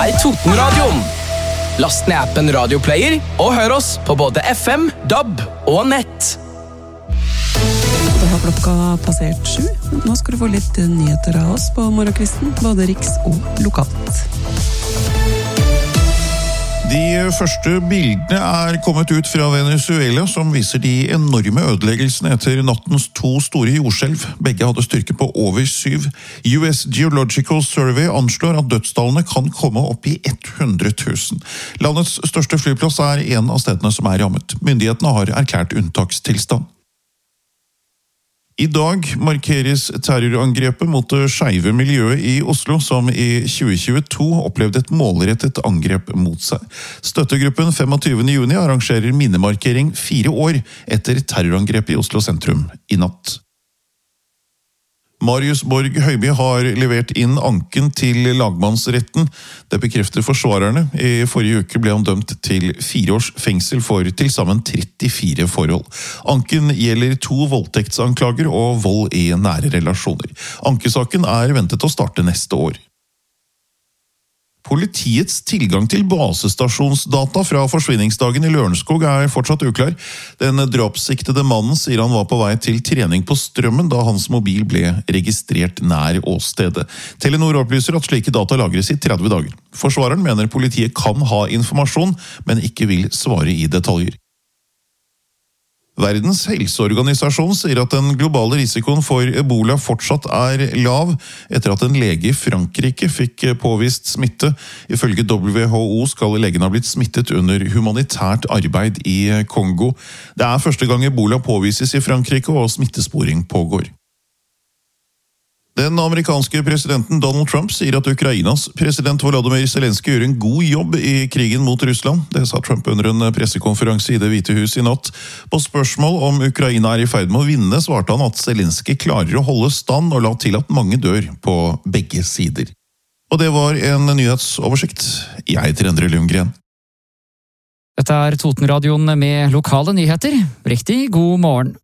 Totenradioen. Last ned appen Radioplayer og hør oss på både FM, DAB og nett. Da har klokka passert 7. Nå skal du få litt nyheter av oss på morgenkvisten, både riks og lokalt. De første bildene er kommet ut fra Venezuela, som viser de enorme ødeleggelsene etter nattens 2 store jordskjelv. Begge hadde styrke på over 7. US Geological Survey anslår at dødstallene kan komme opp i 100 000. Landets største flyplass er en av stedene som er rammet. Myndighetene har erklært unntakstilstand. I dag markeres terrorangrepet mot det skeive miljøet i Oslo, som i 2022 opplevde et målrettet angrep mot seg. Støttegruppen 25. juni arrangerer minnemarkering 4 år etter terrorangrepet i Oslo sentrum i natt. Marius Borg Høiby har levert inn anken til lagmannsretten. Det bekrefter forsvarerne. I forrige uke ble han dømt til 4 års fengsel for til sammen 34 forhold. Anken gjelder 2 voldtektsanklager og vold i nære relasjoner. Ankesaken er ventet å starte neste år. Politiets tilgang til basestasjonsdata fra forsvinningsdagen i Lørenskog er fortsatt uklar. Den drapssiktede mannen sier han var på vei til trening på Strømmen da hans mobil ble registrert nær åstedet. Telenor opplyser at slike data lagres i 30 dager. Forsvareren mener politiet kan ha informasjon, men ikke vil svare i detaljer. Verdens helseorganisasjon sier at den globale risikoen for Ebola fortsatt er lav, etter at en lege i Frankrike fikk påvist smitte. Ifølge WHO skal legen ha blitt smittet under humanitært arbeid i Kongo. Det er første gang Ebola påvises i Frankrike, og smittesporing pågår. Den amerikanske presidenten Donald Trump sier at Ukrainas president Volodymyr Zelenskyj gjør en god jobb i krigen mot Russland. Det sa Trump under en pressekonferanse i Det hvite hus i natt. På spørsmål om Ukraina er i ferd med å vinne, svarte han at Zelenskyj klarer å holde stand og la til at mange dør på begge sider. Og det var en nyhetsoversikt. Jeg heter Endre Lundgren. Dette er Totenradioen med lokale nyheter. Riktig god morgen.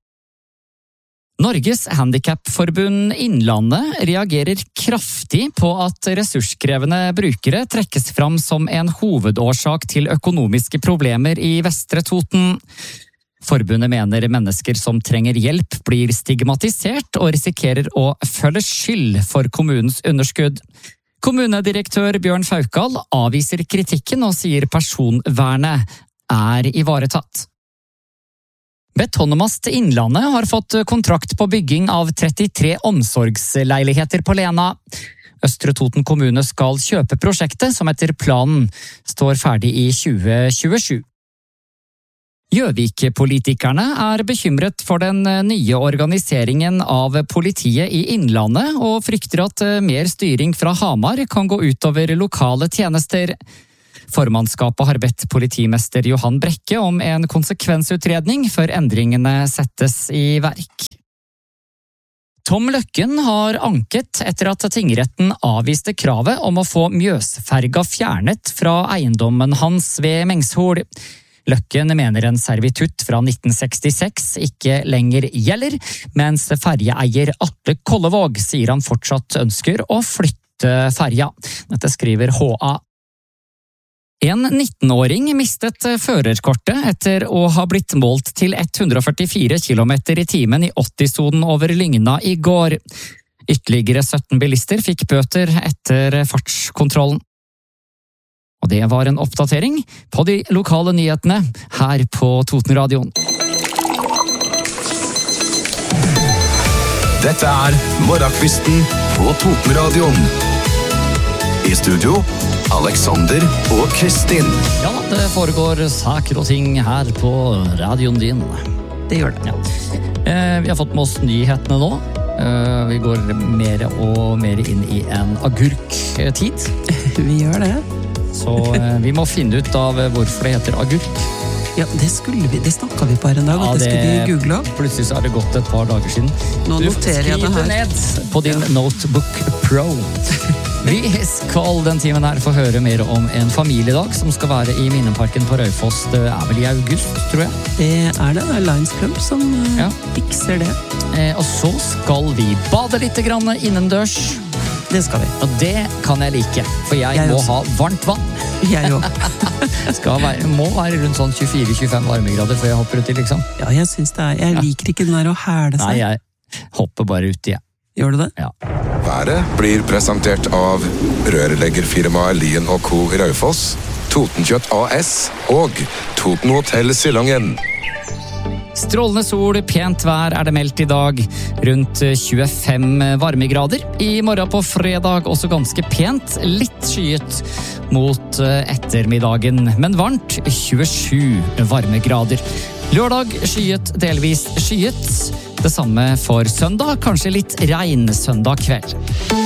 Norges Handicapforbund Innlandet reagerer kraftig på at ressurskrevende brukere trekkes fram som en hovedårsak til økonomiske problemer i Vestre Toten. Forbundet mener mennesker som trenger hjelp blir stigmatisert og risikerer å føle skyld for kommunens underskudd. Kommunedirektør Bjørn Faukal avviser kritikken og sier personvernet er ivaretatt. Betongmast Innlandet har fått kontrakt på bygging av 33 omsorgsleiligheter på Lena. Østre Toten kommune skal kjøpe prosjektet, som etter planen står ferdig i 2027. Gjøvik-politikerne er bekymret for den nye organiseringen av politiet i Innlandet, og frykter at mer styring fra Hamar kan gå utover lokale tjenester. Formannskapet har bedt politimester Johan Brekke om en konsekvensutredning før endringene settes i verk. Tom Løkken har anket etter at tingretten avviste kravet om å få Mjøsferga fjernet fra eiendommen hans ved Mengshol. Løkken mener en servitutt fra 1966 ikke lenger gjelder, mens ferjeeier Atle Kollevåg sier han fortsatt ønsker å flytte ferja. Dette skriver HA. En 19-åring mistet førerkortet etter å ha blitt målt til 144 km i timen i 80-sonen over Lygna i går. Ytterligere 17 bilister fikk bøter etter fartskontrollen. Og det var en oppdatering på de lokale nyhetene her på Totenradioen. Dette er Morgenkvisten på Totenradioen. I studio, Alexander og Kristin. Ja, det foregår saker og ting her på radioen din. Det gjør det. Ja. Vi har fått med oss nyhetene nå. Vi går mer og mer inn i en agurktid. Vi gjør det. Så vi må finne ut av hvorfor det heter agurk. Ja, det snakket vi på her en dag, at det skulle vi google. Plutselig så har det gått et par dager siden. Nå noterer jeg det her. Skriv det ned på din Notebook Pro. Vi skal den timen her få høre mer om en familiedag som skal være i Minneparken på Raufoss. Det er vel i august, tror jeg. Det er det. Det er Lions Club som fikser det. Og så skal vi bade litt grann innendørs. Det skal vi. Og det kan jeg like, for jeg må også. ha varmt vann. Jeg også. Må være rundt sånn 24-25 varmegrader før jeg hopper uti, liksom. Ja, jeg synes det er. Jeg liker ikke den der å hæle seg. Nei, jeg hopper bare uti, jeg. Gjør du det? Ja. Været blir presentert av rørleggerfirmaet Lien & Co. Raufoss, Totenkjøtt AS og Toten Hotel Silongen. Strålende sol, pent vær er det meldt i dag. Rundt 25 varmegrader. I morgen på fredag også ganske pent. Litt skyet mot ettermiddagen, men varmt 27 varmegrader. Lørdag skyet, delvis skyet. Det samme for søndag, kanskje litt regn søndag kveld.